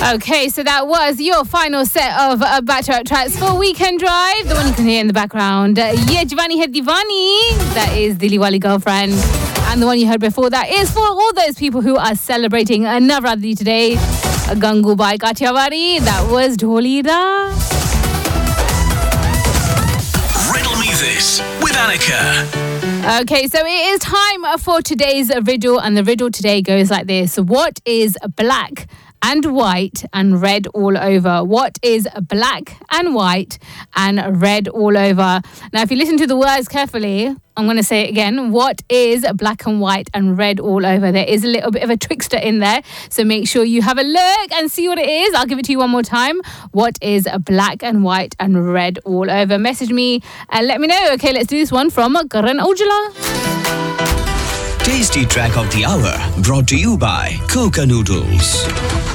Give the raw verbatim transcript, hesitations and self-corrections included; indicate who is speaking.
Speaker 1: Okay, so that was your final set of uh, back-to-back tracks for Weekend Drive. The one you can hear in the background. Uh, Ye Jawani Hai Diwani. That is Dili Wali Girlfriend. And the one you heard before that is for all those people who are celebrating a Navratri today. Uh, Gangubai Kathiawadi. That was Dholi Da.
Speaker 2: Riddle Me This with Annika.
Speaker 1: Okay, so it is time for today's riddle. And the riddle today goes like this. What is black and white and red all over? What is black and white and red all over? Now, if you listen to the words carefully, I'm going to say it again. What is black and white and red all over? There is a little bit of a trickster in there. So make sure you have a look and see what it is. I'll give it to you one more time. What is black and white and red all over? Message me and let me know. Okay, let's do this one from Karan Aujla.
Speaker 2: Tasty Track of the Hour brought to you by Coca Noodles.